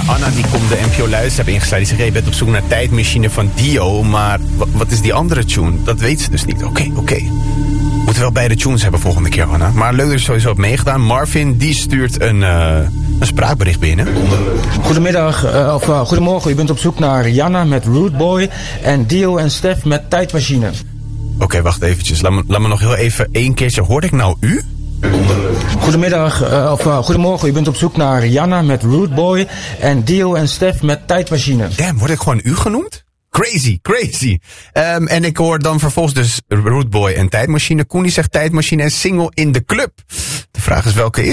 Anna die komt de NPO Luister hebben ingesluit. Die zegt, je bent op zoek naar Tijdmachine van Dio. Maar wat is die andere tune? Dat weet ze dus niet. Oké. Moeten wel beide tunes hebben volgende keer, Anna. Maar leuk dat je sowieso hebt meegedaan. Marvin die stuurt een spraakbericht binnen. Goedemorgen. U bent op zoek naar Janna met Rude Boy. En Dio en Stef met Tijdmachine. Oké, wacht eventjes. Laat me nog heel even één keertje. Hoorde ik nou u? Goedemorgen, u bent op zoek naar Janna met Rude Boy en Dio en Stef met Tijdmachine. Damn, word ik gewoon u genoemd? Crazy. En ik hoor dan vervolgens dus Rude Boy en Tijdmachine. Koen die zegt Tijdmachine en Single in de Club. De vraag is welke